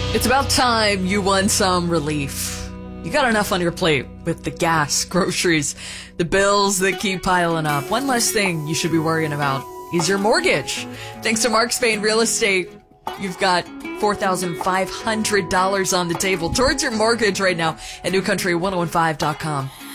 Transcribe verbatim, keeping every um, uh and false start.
It's about time you won some relief. You got enough on your plate with the gas, groceries, the bills that keep piling up. One less thing you should be worrying about is your mortgage. Thanks to Mark Spain Real Estate, you've got four thousand five hundred dollars on the table towards your mortgage right now at new country ten fifteen dot com.